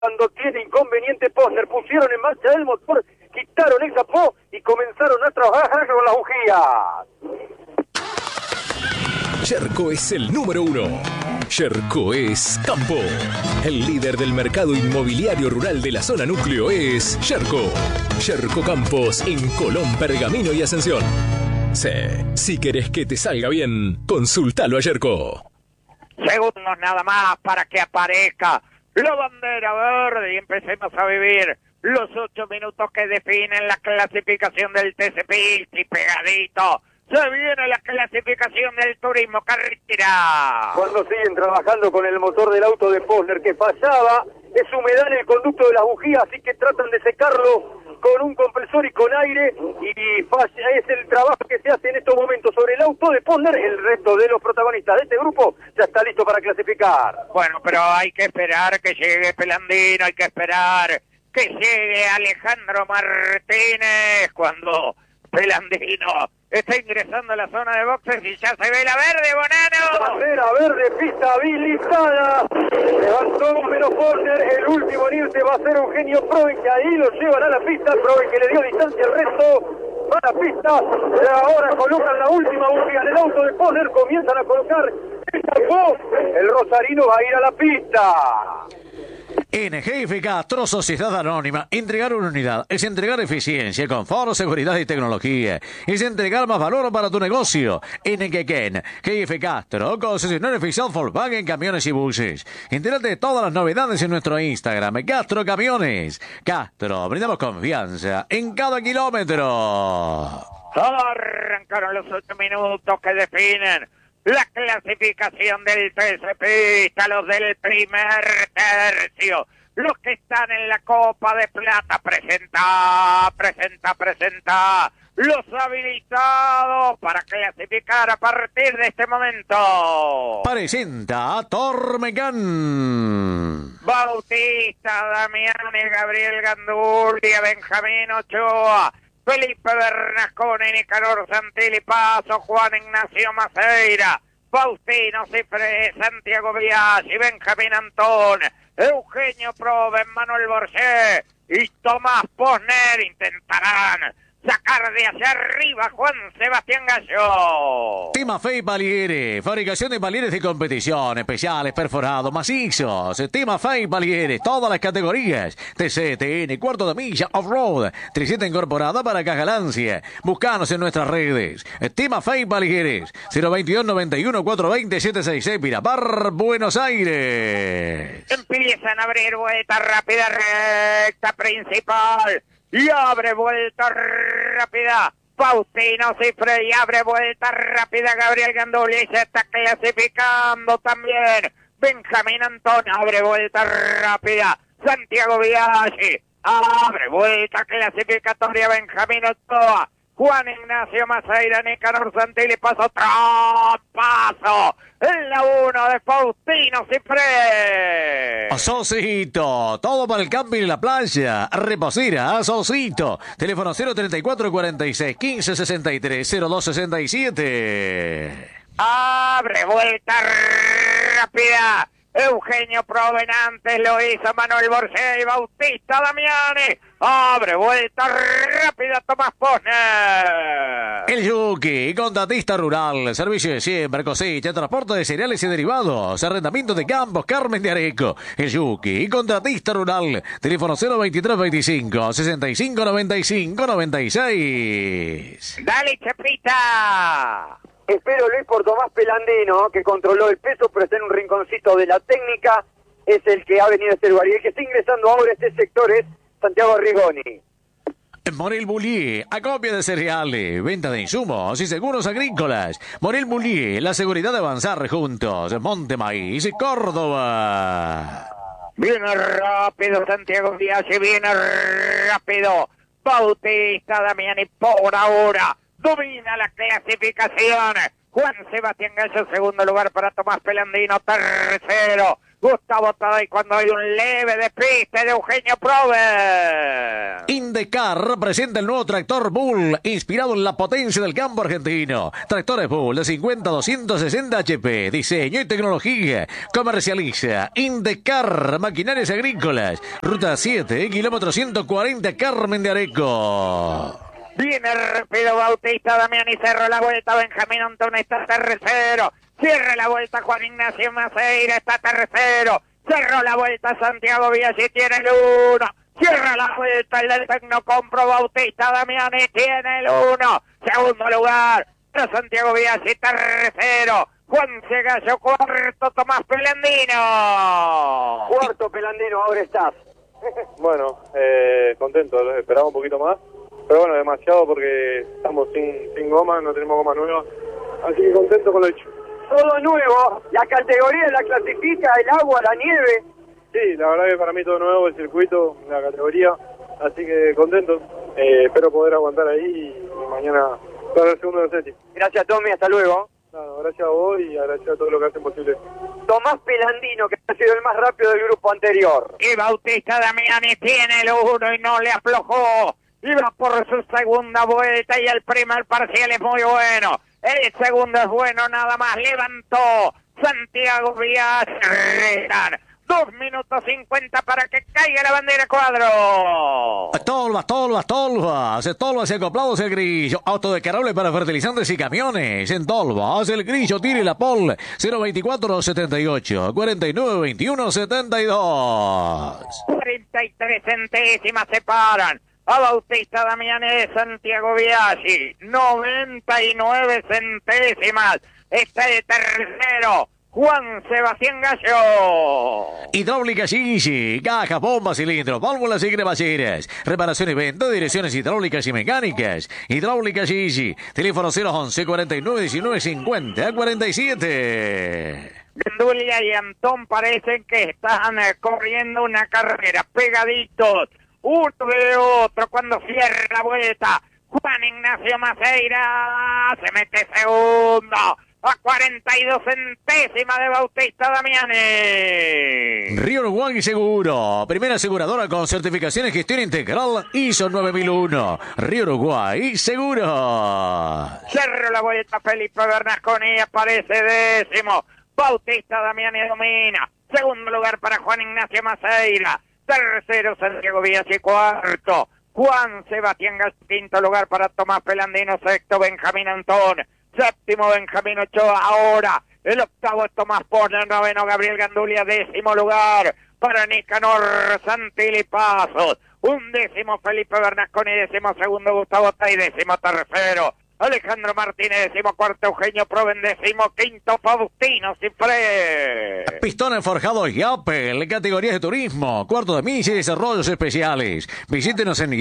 Cuando tiene inconveniente Posner, pusieron en marcha el motor, quitaron el capó y comenzaron a trabajar con las bujías. Sherco es el número 1. Sherco es campo. El líder del mercado inmobiliario rural de la zona núcleo es Sherco. Sherco Campos en Colón, Pergamino y Ascensión. Sí, si querés que te salga bien, consultalo a Sherco. Segundos nada más para que aparezca la bandera verde y empecemos a vivir los 8 minutos que definen la clasificación del TCP y pegadito. Se viene la clasificación del turismo carretera. Cuando siguen trabajando con el motor del auto de Posner que fallaba, es humedad en el conducto de las bujías, así que tratan de secarlo con un compresor y con aire, y falla, es el trabajo que se hace en estos momentos sobre el auto de Posner. El resto de los protagonistas de este grupo ya está listo para clasificar. Bueno, pero hay que esperar que llegue Pelandino, hay que esperar que llegue Alejandro Martínez cuando Pelandino está ingresando a la zona de boxes y ya se ve la verde, Bonano. Bandera verde, pista habilitada. Levantó menos Posner. El último en irse va a ser Eugenio Proven, que ahí lo llevan a la pista. Proven que le dio distancia al resto. Va a la pista. Ahora colocan la última bujía en el auto de Posner. Comienzan a colocar el capó. El rosarino va a ir a la pista. En GF Castro, Sociedad Anónima, entregar una unidad es entregar eficiencia, confort, seguridad y tecnología. Es entregar más valor para tu negocio. En Quequén, GF Castro, concesionario oficial Volkswagen Camiones y Buses. Entérate de todas las novedades en nuestro Instagram, Castro Camiones. Castro, brindamos confianza en cada kilómetro. Arrancaron los 8 minutos que definen la clasificación del TCP, los del primer tercio, los que están en la Copa de Plata. Presenta los habilitados para clasificar a partir de este momento. Presenta Tormecán, Bautista, Damiani, Gabriel Gandulia, Benjamín Ochoa, Felipe Bernasconi, Nicanor Santilli Paso, Juan Ignacio Maceira, Faustino Cifre, Santiago Biaggi, Benjamín Antón, Eugenio Proven, Manuel Borges y Tomás Posner intentarán sacar de hacia arriba Juan Sebastián Gallo. Timafey Baliere, fabricación de balieres de competición, especiales, perforados, macizos. Timafey Baliere, todas las categorías. TC, TN, cuarto de milla, off-road, triceta incorporada para Cajalancia. Búscanos en nuestras redes. Timafey Balieres, 022 91 420 766, Miramar, Buenos Aires. Empiezan a abrir vuelta rápida, recta principal. Y abre vuelta rápida Faustino Cifre, y abre vuelta rápida Gabriel Gandulia, y se está clasificando también Benjamín Antón. Abre vuelta rápida Santiago Biaggi, abre vuelta clasificatoria Benjamín Ochoa, Juan Ignacio Maceira, Nicanor Santilli Paso, paso en la 1 de Faustino Cifre. Socito, todo para el camping y la playa. Reposera, Socito. Teléfono 034 46 15 63 02 67. Abre vuelta rápida Eugenio Provenantes, lo hizo Manuel Borges y Bautista Damiani. Abre vuelta rápida Tomás Posner. El Yuki, contratista rural, servicio de siembra, cosecha, transporte de cereales y derivados, arrendamiento de campos, Carmen de Areco. El Yuki, contratista rural, teléfono 023 25 65 95 96. Dale, Chepita. Espero Luis por Tomás Pelandino, que controló el peso, pero está en un rinconcito de la técnica. Es el que ha venido a este lugar. Y el que está ingresando ahora a este sector es Santiago Rigoni. Morel Bullier, acopio de cereales, venta de insumos y seguros agrícolas. Morel Bullier, la seguridad de avanzar juntos. Monte Maíz, Córdoba. Viene rápido Santiago Biaggi, viene rápido Bautista Damiani por ahora. Domina la clasificación Juan Sebastián Gallo, segundo lugar para Tomás Pelandino, tercero Gustavo Taday cuando hay un leve despiste de Eugenio Prover. Indecar presenta el nuevo tractor Bull, inspirado en la potencia del campo argentino. Tractores Bull de 50 a 260 HP, diseño y tecnología. Comercializa Indecar, maquinarias agrícolas. Ruta 7, kilómetro 140, Carmen de Areco. Viene rápido Bautista Damiani, cerró la vuelta, Benjamín Antón está tercero. Cierra la vuelta Juan Ignacio Maceira, está tercero. Cerró la vuelta Santiago Biaggi, tiene el 1. Cierra la vuelta el del Tecnocompro, Bautista Damiani tiene el 1. Segundo lugar, Santiago Biaggi, tercero. Juan Gallo, cuarto, Tomás Pelandino. Cuarto Pelandino, ahora estás. Bueno, contento, esperaba un poquito más, pero bueno, demasiado porque estamos sin goma, no tenemos goma nueva, así que contento con lo hecho. Todo nuevo, la categoría la clasifica, el agua, la nieve. Sí, la verdad que para mí todo nuevo, el circuito, la categoría, así que contento, espero poder aguantar ahí y mañana para el segundo de Seti. Gracias Tommy, hasta luego. No, gracias a vos y gracias a todo lo que hacen posible. Tomás Pelandino, que ha sido el más rápido del grupo anterior. Y Bautista Damiani tiene el 1 y no le aflojó. Iba por su segunda vuelta y el primer parcial es muy bueno. El segundo es bueno, nada más levantó Santiago Biaggi. 2 minutos 50 para que caiga la bandera cuadro. Tolvas y acoplados el grillo. Autodescargable para fertilizantes y camiones. En Tolvas el grillo tiene la pole 024 78 49 21 72. 43 centésimas separan a Bautista Damiani de Santiago Biaggi. 99 centésimas. Está de tercero Juan Sebastián Gallo. Hidráulica Gigi, cajas, bombas, cilindros, válvulas y cremalleras. Reparación y venta de direcciones hidráulicas y mecánicas. Hidráulica Gigi, teléfono 011 49 19 50 47. Gandulia y Antón parecen que están corriendo una carrera pegaditos, uno de otro cuando cierra la vuelta. Juan Ignacio Maceira se mete segundo a 42 centésimas de Bautista Damiani. Río Uruguay Seguro, primera aseguradora con certificación en gestión integral ISO 9001. Río Uruguay Seguro. Cerra la vuelta Felipe Bernasconi, aparece décimo. Bautista Damiani domina. Segundo lugar para Juan Ignacio Maceira. Tercero Santiago Biaggi, cuarto Juan Sebastián Gallo, quinto lugar para Tomás Pelandino, sexto Benjamín Antón, séptimo Benjamín Ochoa. Ahora el octavo es Tomás Porner, noveno Gabriel Gandulia, décimo lugar para Nicanor Santilli Pasos, undécimo Felipe Bernasconi, décimo segundo Gustavo Tay, décimo tercero Alejandro Martínez, decimocuarto Eugenio Proven, decimoquinto Faustino Cifré. Pistones forjados Yapel, categorías de turismo, cuarto de milla y desarrollos especiales. Visítenos en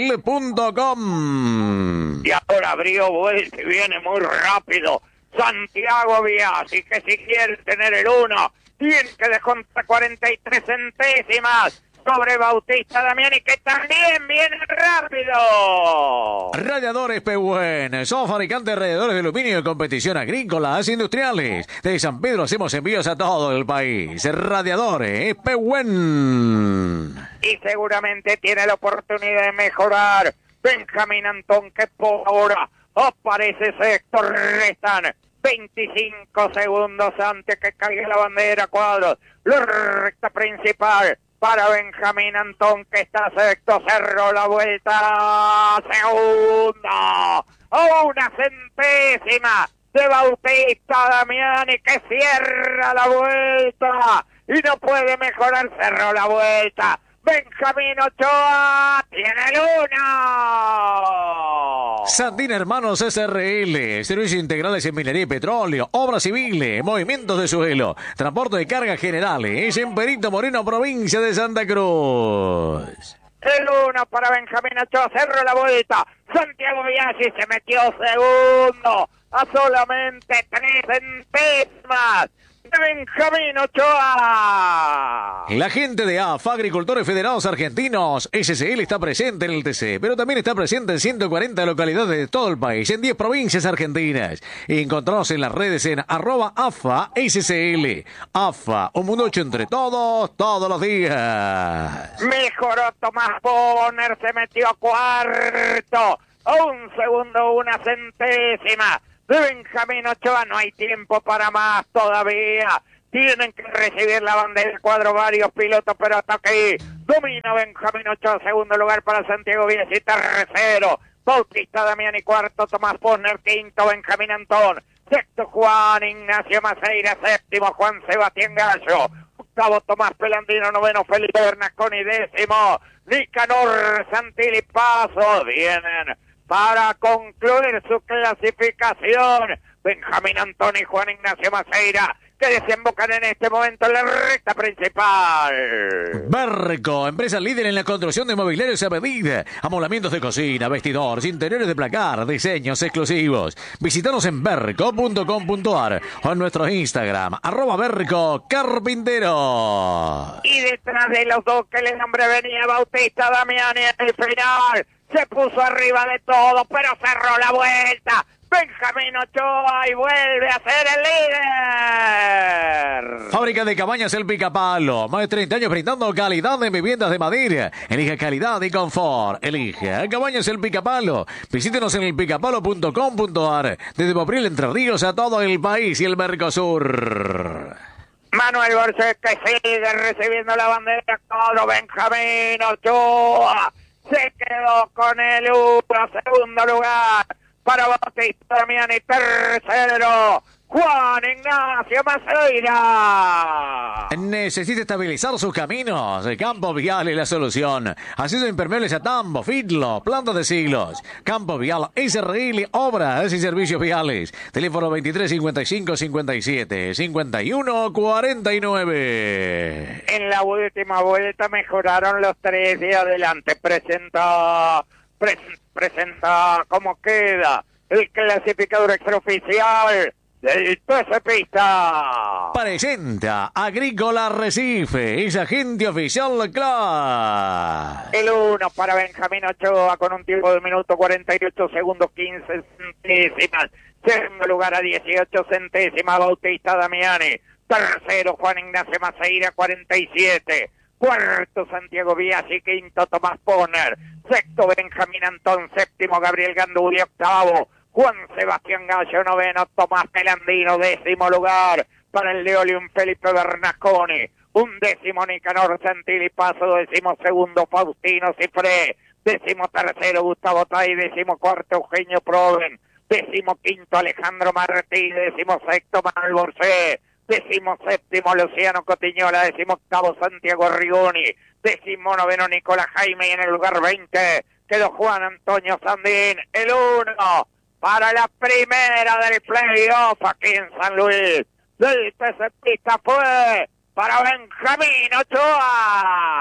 yapel.com. Y ahora abrió vuelta y viene muy rápido Santiago Biaggi, que si quiere tener el 1, tiene que descontar 43 centésimas sobre Bautista Damiani, que también viene rápido. Radiadores Pehuen, son fabricantes de radiadores de aluminio de competición agrícolas e industriales. De San Pedro hacemos envíos a todo el país. Radiadores Pehuen. Y seguramente tiene la oportunidad de mejorar Benjamín Antón, que por ahora aparece sexto. Restan 25 segundos antes que caiga la bandera cuadros. La recta principal para Benjamín Antón, que está sexto, cerró la vuelta, segundo, a una centésima de Bautista Damiani, que cierra la vuelta y no puede mejorar, cerró la vuelta. Benjamín Ochoa tiene el 1. Sandín Hermanos SRL, servicios integrales en minería y petróleo, obras civiles, movimientos de suelo, transporte de cargas generales, en Perito Moreno, provincia de Santa Cruz. El 1 para Benjamín Ochoa, cerró la vuelta. Santiago Biaggi se metió segundo a solamente 3 centésimas de Benjamín Ochoa. La gente de AFA, Agricultores Federados Argentinos, SCL, está presente en el TC, pero también está presente en 140 localidades de todo el país, en 10 provincias argentinas. Encontranos en las redes en @AFA SCL. AFA, un mundo hecho entre todos, todos los días. Mejoró Tomás Bonner, se metió a cuarto. Un segundo, una centésima de Benjamín Ochoa. No hay tiempo para más todavía. Tienen que recibir la bandera del cuadro varios pilotos, pero hasta aquí domina Benjamín Ochoa. Segundo lugar para Santiago Biasi, tercero Bautista Damiani, cuarto Tomás Bonner, quinto Benjamín Antón, sexto Juan Ignacio Maceira, séptimo Juan Sebastián Gallo, octavo Tomás Pelandino, noveno Felipe Bernasconi, décimo Nicanor Santilli. Paso vienen para concluir su clasificación Benjamín Antón y Juan Ignacio Maceira, que desembocan en este momento en la recta principal. Berco, empresa líder en la construcción de mobiliarios a medida, amoblamientos de cocina, vestidores, interiores de placar, diseños exclusivos. Visítanos en berco.com.ar o en nuestro Instagram, @bercocarpintero. Y detrás de los dos que le nombré venía Bautista Damiani en el final. Se puso arriba de todo, pero cerró la vuelta. Benjamín Ochoa y vuelve a ser el líder. Fábrica de Cabañas El Picapalo. Más de 30 años brindando calidad en viviendas de madera. Elige calidad y confort. Elige Cabañas El Picapalo. Visítenos en elpicapalo.com.ar. Desde Bopril, Entre Ríos a todo el país y el Mercosur. Manuel Borges, que sigue recibiendo la bandera con Benjamín Ochoa. Se quedó con el 1, segundo lugar para Bautista Damiani, tercero Juan Ignacio Maceira. Necesita estabilizar sus caminos. Campo Vial es la solución. Acceso impermeables a tambo, fitlo, plantas de siglos. Campo Vial SRL, obras y servicios viales. Teléfono 23 55 57 51 49. En la última vuelta mejoraron los tres de adelante. Presenta cómo queda el clasificador extraoficial del TC Pista. Presenta Agrícola Recife, es agente oficial CLA. El 1 para Benjamín Ochoa con un tiempo de minuto 48 segundos 15 centésimas. Segundo lugar a 18 centésimas Bautista Damiani. Tercero Juan Ignacio Maceira, 47. Cuarto Santiago Biasi, quinto Tomás Bonner. Sexto Benjamín Antón, séptimo Gabriel Ganduli, octavo Juan Sebastián Gallo, noveno Tomás Pelandino, décimo lugar para el Leolium Felipe Bernasconi, undécimo Nicanor Santilli, paso, décimo segundo Faustino Cifré, décimo tercero Gustavo Tai, décimo cuarto Eugenio Proven, décimo quinto Alejandro Martí, décimo sexto Manuel Borges, décimo séptimo Luciano Cotiñola, décimo octavo Santiago Rigoni, décimo noveno Nicolás Jaime, y en el lugar 20 quedó Juan Antonio Sandín. El 1 para la primera del playoff aquí en San Luis del TC Pista fue para Benjamín Ochoa.